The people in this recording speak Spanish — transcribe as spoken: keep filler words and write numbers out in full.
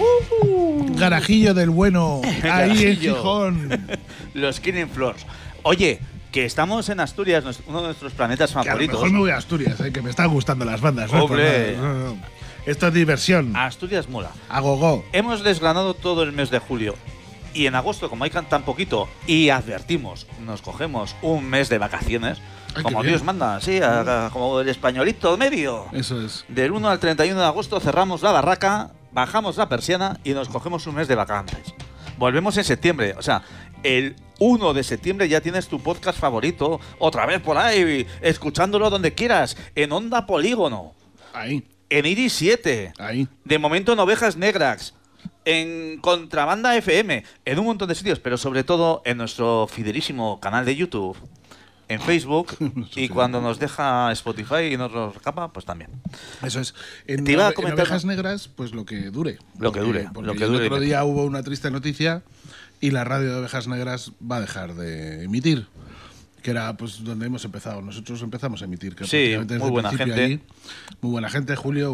Uh, Garajillo del bueno, ahí en Garajillo. Gijón. Los Killing Floors. Oye, que estamos en Asturias, nues- uno de nuestros planetas Que a lo favoritos. mejor me voy a Asturias, eh, que me están gustando las bandas. No es por Hombre. nada, no, no. Esto es diversión. Asturias mola. A gogo. Hemos desgranado todo el mes de julio. Y en agosto, como hay tan poquito, y advertimos, nos cogemos un mes de vacaciones, Ay, como qué bien. Dios manda, sí, a- a- como el españolito medio. Eso es. Del uno al treinta y uno de agosto cerramos la barraca, bajamos la persiana y nos cogemos un mes de vacantes. Volvemos en septiembre, o sea, el uno de septiembre ya tienes tu podcast favorito, otra vez por ahí, escuchándolo donde quieras, en Onda Polígono, Ahí, en Iris siete, ahí. de momento en Ovejas Negras, en Contrabanda F M, en un montón de sitios, pero sobre todo en nuestro fidelísimo canal de YouTube, en Facebook y cuando nos deja Spotify y nos lo recapa, pues también. Eso es. En, Te iba a ove- en comentar- Ovejas Negras, pues lo que dure. Lo que Porque- dure, porque lo que el dure. otro día hubo una triste noticia y la radio de Ovejas Negras va a dejar de emitir. Que era pues donde hemos empezado. Nosotros empezamos a emitir. Que Sí, prácticamente desde muy el buena principio gente. allí. Muy buena gente, Julio.